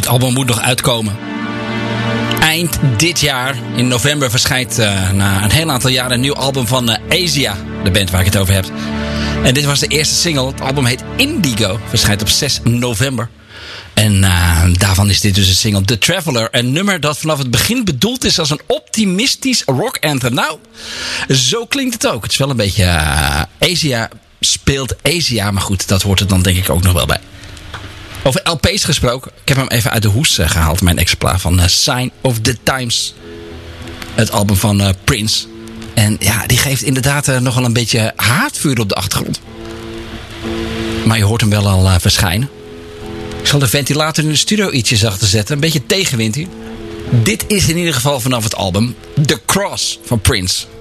Het album moet nog uitkomen. Eind dit jaar, in november, verschijnt na een heel aantal jaren een nieuw album van Asia, de band waar ik het over heb. En dit was de eerste single. Het album heet Indigo, verschijnt op 6 november. En daarvan is dit dus een single, The Traveler. Een nummer dat vanaf het begin bedoeld is als een optimistisch rock anthem. Nou, zo klinkt het ook. Het is wel een beetje Asia speelt Asia, maar goed, dat hoort er dan denk ik ook nog wel bij. Over LP's gesproken. Ik heb hem even uit de hoes gehaald. Mijn exemplaar van Sign of the Times. Het album van Prince. En ja, die geeft inderdaad nogal een beetje haardvuur op de achtergrond. Maar je hoort hem wel al verschijnen. Ik zal de ventilator in de studio ietsje zachter zetten. Een beetje tegenwind hier. Dit is in ieder geval vanaf het album The Cross van Prince.